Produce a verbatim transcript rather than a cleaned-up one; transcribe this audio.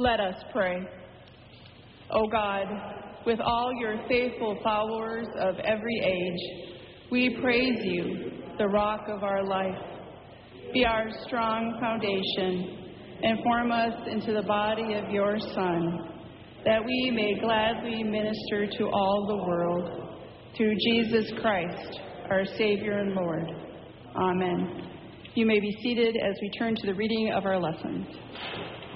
Let us pray. O God, with all your faithful followers of every age, we praise you, the rock of our life. Be our strong foundation and form us into the body of your Son, that we may gladly minister to all the world. Through Jesus Christ, our Savior and Lord. Amen. You may be seated as we turn to the reading of our lessons.